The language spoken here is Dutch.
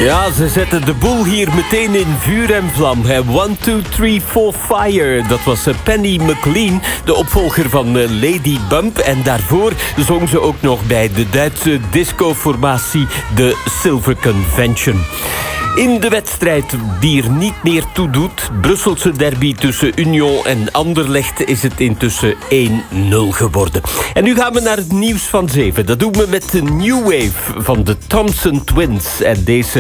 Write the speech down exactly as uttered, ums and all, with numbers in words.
Ja, ze zetten de boel hier meteen in vuur en vlam. One, two, three, four, fire. Dat was Penny McLean, de opvolger van Lady Bump. En daarvoor zong ze ook nog bij de Duitse discoformatie de Silver Convention. In de wedstrijd die er niet meer toe doet, Brusselse derby tussen Union en Anderlecht, is het intussen één nul geworden. En nu gaan we naar het nieuws van zeven. Dat doen we met de New Wave van de Thompson Twins. En deze